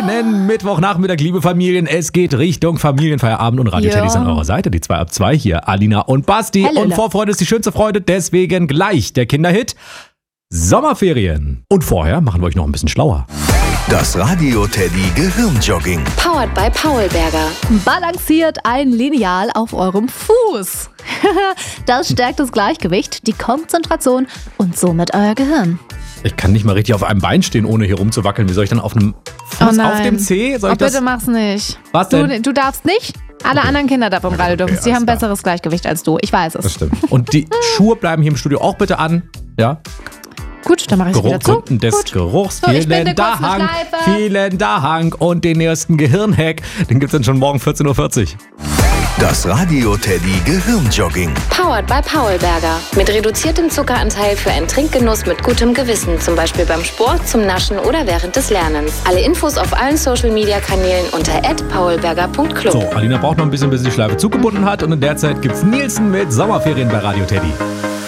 Schönen Mittwochnachmittag, liebe Familien. Es geht Richtung Familienfeierabend und Radio Teddy ist an eurer Seite. Die 2 ab 2 hier, Alina und Basti. Hello. Und Vorfreude ist die schönste Freude, deswegen gleich der Kinderhit Sommerferien. Und vorher machen wir euch noch ein bisschen schlauer. Das Radio Teddy Gehirnjogging. Powered by Paulberger. Balanciert ein Lineal auf eurem Fuß. Das stärkt das Gleichgewicht, die Konzentration und somit euer Gehirn. Ich kann nicht mal richtig auf einem Bein stehen, ohne hier rumzuwackeln. Wie soll ich dann auf einem Fuß, auf dem Zeh? Soll ich das? Bitte mach's nicht. Was denn? Du darfst nicht. Alle anderen Kinder da vom Radio dürfen. Sie alles haben klar. besseres Gleichgewicht als du. Ich weiß es. Das stimmt. Und die Schuhe bleiben hier im Studio auch bitte an. Ja? Gut, dann mache ich es wieder zu. Gründen des Gut. Geruchs. So, ich binde kurz eine Dank. Schleife. Vielen Dank. Und den ersten Gehirnhack, den gibt's dann schon morgen 14.40 Uhr. Das Radio Teddy Gehirnjogging. Powered by Paulberger. Mit reduziertem Zuckeranteil für einen Trinkgenuss mit gutem Gewissen. Zum Beispiel beim Sport, zum Naschen oder während des Lernens. Alle Infos auf allen Social-Media-Kanälen unter @paulberger.club. So, Alina braucht noch ein bisschen, bis sie die Schleife zugebunden hat. Und in der Zeit gibt's Nielsen mit Sommerferien bei Radio Teddy.